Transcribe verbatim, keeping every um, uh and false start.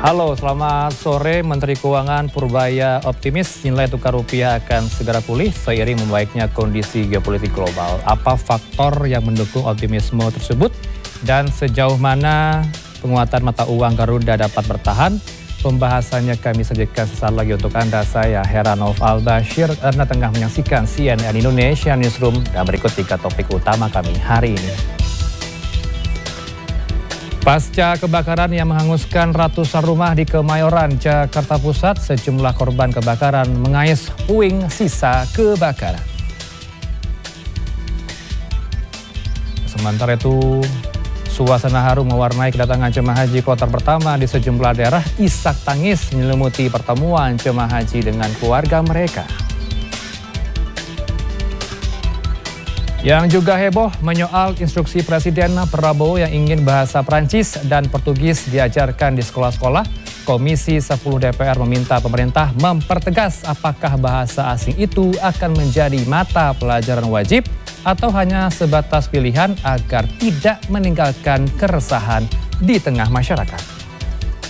Halo, selamat sore. Menteri Keuangan Purbaya optimis nilai tukar rupiah akan segera pulih seiring membaiknya kondisi geopolitik global. Apa faktor yang mendukung optimisme tersebut dan sejauh mana penguatan mata uang Garuda dapat bertahan? Pembahasannya kami sajikan sesaat lagi untuk Anda. Saya Heranov Al-Bashir. Anda tengah menyaksikan C N N Indonesia Newsroom dan berikut tiga topik utama kami hari ini. Pasca kebakaran yang menghanguskan ratusan rumah di Kemayoran, Jakarta Pusat, sejumlah korban kebakaran mengais puing sisa kebakaran. Sementara itu, suasana haru mewarnai kedatangan jemaah haji kloter pertama di sejumlah daerah. Isak tangis menyelimuti pertemuan jemaah haji dengan keluarga mereka. Yang juga heboh menyoal instruksi Presiden Prabowo yang ingin bahasa Prancis dan Portugis diajarkan di sekolah-sekolah. Komisi sepuluh D P R meminta pemerintah mempertegas apakah bahasa asing itu akan menjadi mata pelajaran wajib atau hanya sebatas pilihan agar tidak meninggalkan keresahan di tengah masyarakat.